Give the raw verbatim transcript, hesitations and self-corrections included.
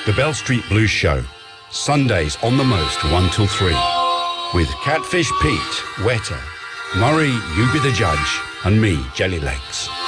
The Bell Street Blues Show, Sundays on the most, one till three. With Catfish Pete, Weta, Murray, you be the judge, and me, Jelly Legs.